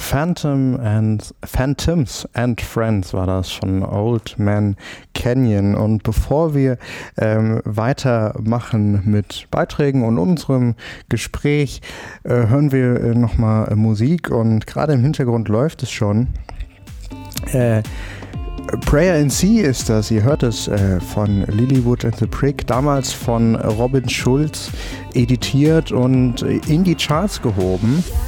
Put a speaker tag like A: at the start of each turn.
A: Phantoms and Friends war das von Old Man Canyon. Und bevor wir weitermachen mit Beiträgen und unserem Gespräch, hören wir nochmal Musik, und gerade im Hintergrund läuft es schon. Prayer in C ist das, ihr hört es, von Lilywood and the Prick, damals von Robin Schulz editiert und in die Charts gehoben.